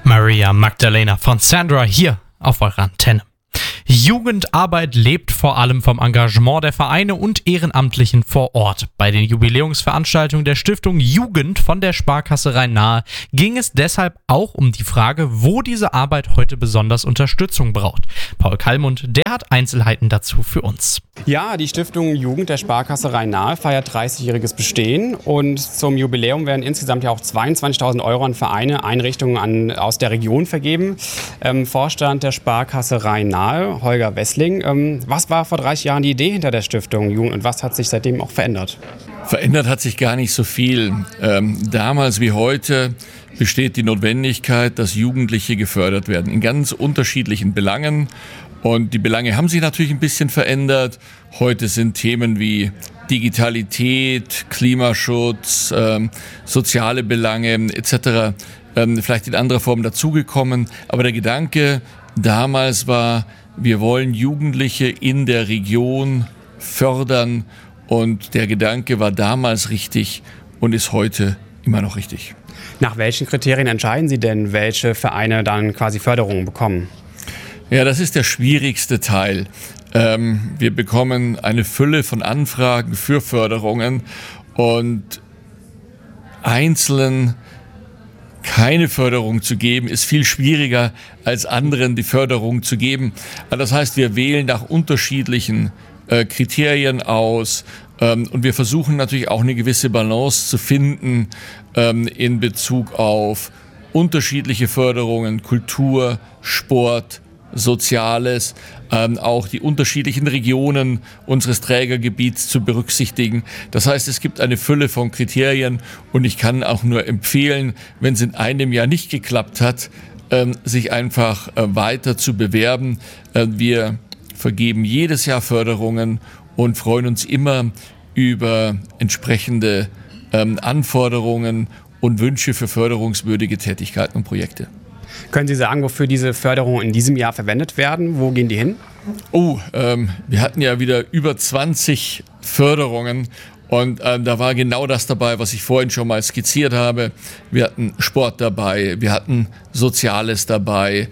Maria Magdalena von Sandra hier auf eurer Antenne. Jugendarbeit lebt vor allem vom Engagement der Vereine und Ehrenamtlichen vor Ort. Bei den Jubiläumsveranstaltungen der Stiftung Jugend von der Sparkasse Rhein-Nahe ging es deshalb auch um die Frage, wo diese Arbeit heute besonders Unterstützung braucht. Paul Kallmund, der hat Einzelheiten dazu für uns. Ja, die Stiftung Jugend der Sparkasse Rhein-Nahe feiert 30-jähriges Bestehen und zum Jubiläum werden insgesamt ja auch 22.000 Euro an Vereine, Einrichtungen aus der Region vergeben. Vorstand der Sparkasse Rhein-Nahe, Holger Wessling. Was war vor 30 Jahren die Idee hinter der Stiftung Jugend und was hat sich seitdem auch verändert? Verändert hat sich gar nicht so viel. Damals wie heute besteht die Notwendigkeit, dass Jugendliche gefördert werden in ganz unterschiedlichen Belangen. Und die Belange haben sich natürlich ein bisschen verändert. Heute sind Themen wie Digitalität, Klimaschutz, soziale Belange etc. Vielleicht in anderer Form dazugekommen. Aber der Gedanke damals war, wir wollen Jugendliche in der Region fördern. Und der Gedanke war damals richtig und ist heute immer noch richtig. Nach welchen Kriterien entscheiden Sie denn, welche Vereine dann quasi Förderungen bekommen? Ja, das ist der schwierigste Teil. Wir bekommen eine Fülle von Anfragen für Förderungen und einzelnen keine Förderung zu geben, ist viel schwieriger als anderen die Förderung zu geben. Das heißt, wir wählen nach unterschiedlichen Kriterien aus und wir versuchen natürlich auch eine gewisse Balance zu finden in Bezug auf unterschiedliche Förderungen, Kultur, Sport, Soziales, auch die unterschiedlichen Regionen unseres Trägergebiets zu berücksichtigen. Das heißt, es gibt eine Fülle von Kriterien und ich kann auch nur empfehlen, wenn es in einem Jahr nicht geklappt hat, sich einfach weiter zu bewerben. Wir vergeben jedes Jahr Förderungen und freuen uns immer über entsprechende Anforderungen und Wünsche für förderungswürdige Tätigkeiten und Projekte. Können Sie sagen, wofür diese Förderungen in diesem Jahr verwendet werden? Wo gehen die hin? Wir hatten ja wieder über 20 Förderungen und da war genau das dabei, was ich vorhin schon mal skizziert habe. Wir hatten Sport dabei, wir hatten Soziales dabei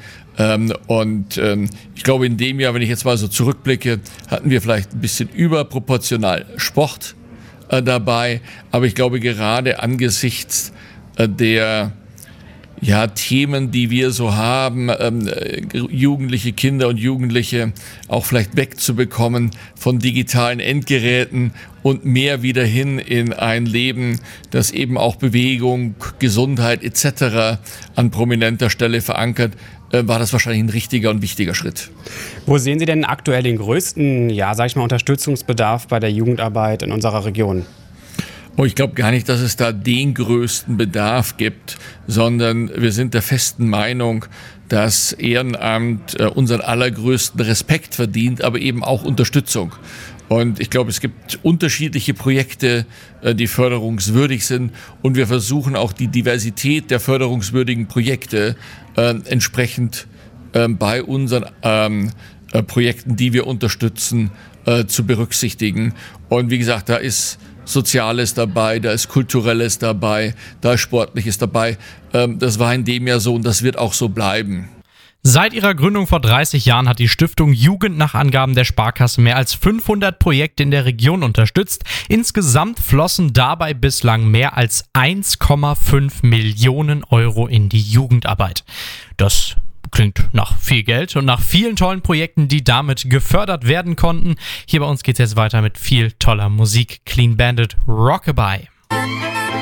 ich glaube in dem Jahr, wenn ich jetzt mal so zurückblicke, hatten wir vielleicht ein bisschen überproportional Sport dabei, aber ich glaube gerade angesichts der Themen, die wir so haben, jugendliche Kinder und Jugendliche auch vielleicht wegzubekommen von digitalen Endgeräten und mehr wieder hin in ein Leben, das eben auch Bewegung, Gesundheit etc. an prominenter Stelle verankert, war das wahrscheinlich ein richtiger und wichtiger Schritt. Wo sehen Sie denn aktuell den größten, Unterstützungsbedarf bei der Jugendarbeit in unserer Region? Ich glaube gar nicht, dass es da den größten Bedarf gibt, sondern wir sind der festen Meinung, dass Ehrenamt unseren allergrößten Respekt verdient, aber eben auch Unterstützung. Und ich glaube, es gibt unterschiedliche Projekte, die förderungswürdig sind und wir versuchen auch die Diversität der förderungswürdigen Projekte entsprechend bei unseren Projekten, die wir unterstützen, zu berücksichtigen. Und wie gesagt, da ist Soziales dabei, da ist Kulturelles dabei, da ist Sportliches dabei. Das war in dem Jahr so und das wird auch so bleiben. Seit ihrer Gründung vor 30 Jahren hat die Stiftung Jugend nach Angaben der Sparkasse mehr als 500 Projekte in der Region unterstützt. Insgesamt flossen dabei bislang mehr als 1,5 Millionen Euro in die Jugendarbeit. Das klingt nach viel Geld und nach vielen tollen Projekten, die damit gefördert werden konnten. Hier bei uns geht es jetzt weiter mit viel toller Musik. Clean Bandit, Rockabye.